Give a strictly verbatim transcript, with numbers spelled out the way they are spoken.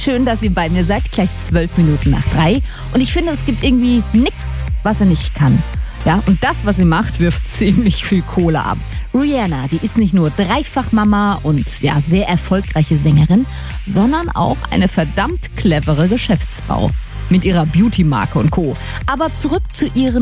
Schön, dass ihr bei mir seid, gleich zwölf Minuten nach drei. Und ich finde, es gibt irgendwie nichts, was er nicht kann. Ja, und das, was sie macht, wirft ziemlich viel Kohle ab. Rihanna, die ist nicht nur Dreifachmama und ja, sehr erfolgreiche Sängerin, sondern auch eine verdammt clevere Geschäftsfrau. Mit ihrer Beauty-Marke und Co. Aber zurück zu ihren